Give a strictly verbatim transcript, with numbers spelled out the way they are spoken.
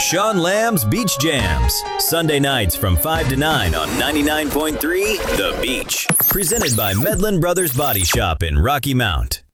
Sean Lamb's Beach Jams. Sunday nights from five to nine on ninety-nine point three The Beach. Presented by Medlin Brothers Body Shop in Rocky Mount.